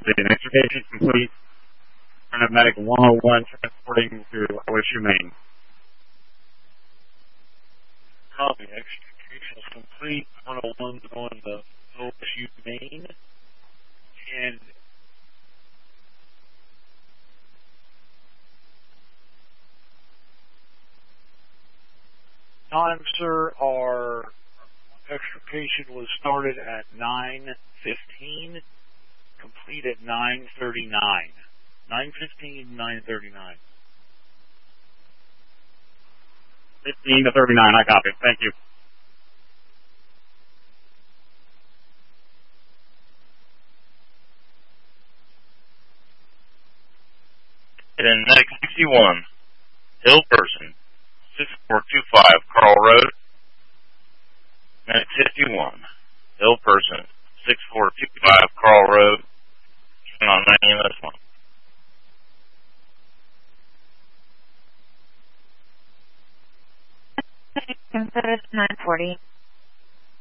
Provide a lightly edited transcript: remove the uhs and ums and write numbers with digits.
The extrication complete. Medic 101 transporting to OSU Maine. Copy. Extrication is complete. 101's going to OSU Maine. And time, sir, our extrication was started at 9:15, complete at 9:39. 9:15, 9:39. 15 to 39, I copy. Thank you. And next 61, Hill Person, 6425 Carl Road. Next 51, Hill Person, 6425 Carl Road. On 9 EMS1. Consider 940.